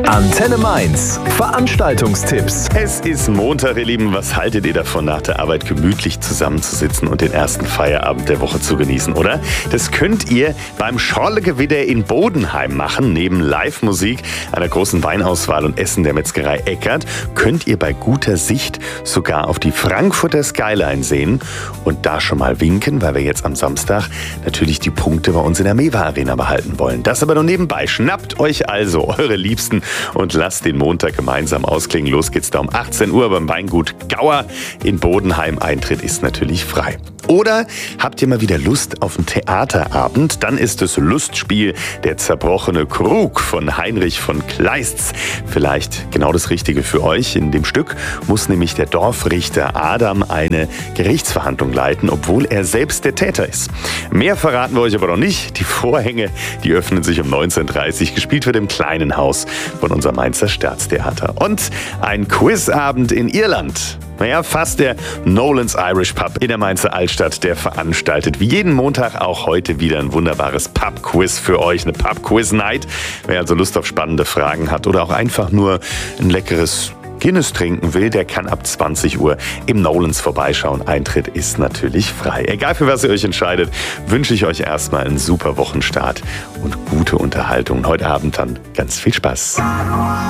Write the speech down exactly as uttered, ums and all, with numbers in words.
Antenne Mainz. Veranstaltungstipps. Es ist Montag, ihr Lieben. Was haltet ihr davon, nach der Arbeit gemütlich zusammenzusitzen und den ersten Feierabend der Woche zu genießen, oder? Das könnt ihr beim Schorlegewitter in Bodenheim machen. Neben Live-Musik, einer großen Weinauswahl und Essen der Metzgerei Eckert könnt ihr bei guter Sicht sogar auf die Frankfurter Skyline sehen und da schon mal winken, weil wir jetzt am Samstag natürlich die Punkte bei uns in der Mewa Arena behalten wollen. Das aber nur nebenbei. Schnappt euch also eure Liebsten und lasst den Montag gemeinsam ausklingen. Los geht's da um achtzehn Uhr beim Weingut Gauer in Bodenheim. Eintritt ist natürlich frei. Oder habt ihr mal wieder Lust auf einen Theaterabend? Dann ist das Lustspiel Der zerbrochene Krug von Heinrich von Kleist's vielleicht genau das Richtige für euch. In dem Stück muss nämlich der Dorfrichter Adam eine Gerichtsverhandlung leiten, obwohl er selbst der Täter ist. Mehr verraten wir euch aber noch nicht. Die Vorhänge, die öffnen sich um neunzehn Uhr dreißig. Gespielt wird im kleinen Haus von unserem Mainzer Staatstheater. Und ein Quizabend in Irland. Naja, fast der Nolan's Irish Pub in der Mainzer Altstadt, der veranstaltet wie jeden Montag auch heute wieder ein wunderbares Pub-Quiz für euch, eine Pub-Quiz-Night. Wer also Lust auf spannende Fragen hat oder auch einfach nur ein leckeres Guinness trinken will, der kann ab zwanzig Uhr im Nolans vorbeischauen. Eintritt ist natürlich frei. Egal für was ihr euch entscheidet, wünsche ich euch erstmal einen super Wochenstart und gute Unterhaltung. Heute Abend dann ganz viel Spaß.